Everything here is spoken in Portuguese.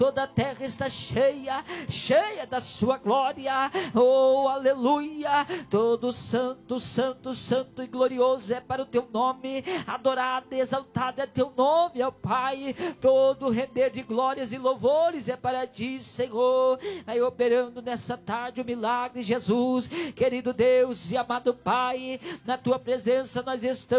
toda a terra está cheia, cheia da sua glória. Oh, aleluia. Todo santo, santo, santo e glorioso é para o teu nome. Adorado e exaltado é teu nome, ó Pai. Todo render de glórias e louvores é para ti, Senhor. Aí operando nessa tarde o milagre, Jesus. Querido Deus e amado Pai, na tua presença nós estamos